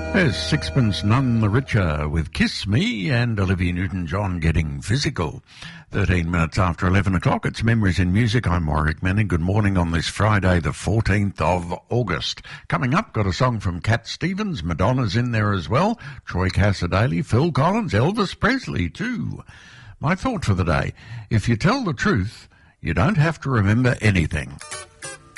There's Sixpence None the Richer with Kiss Me and Olivia Newton-John Getting Physical. 13 minutes after 11 o'clock, it's Memories in Music. I'm Warwick Manning. Good morning on this Friday, the 14th of August. Coming up, got a song from Cat Stevens. Madonna's in there as well. Troy Cassar-Daley, Phil Collins, Elvis Presley too. My thought for the day, if you tell the truth, you don't have to remember anything.